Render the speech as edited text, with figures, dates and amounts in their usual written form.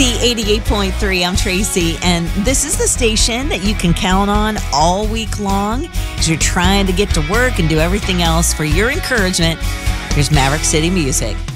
Z88.3, I'm Tracy, and this is the station that you can count on all week long as you're trying to get to work and do everything else for your encouragement. Here's Maverick City Music.